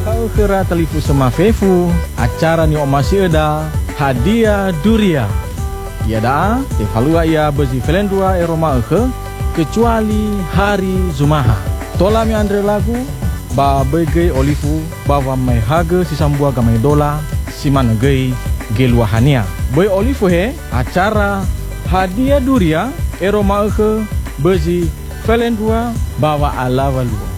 Kau kera telifu sama fefu acara ni masih ada hadiah duria. Ia dah tevalua ia bezi felendua eroma kecuali hari Zumaha. Tola mi andre lagu ba bege olifu bawa mai haga si sambua gamai dola si mana gei geluahania. Boy olifu he acara hadiah duria eroma bezi felendua bawa ala valua.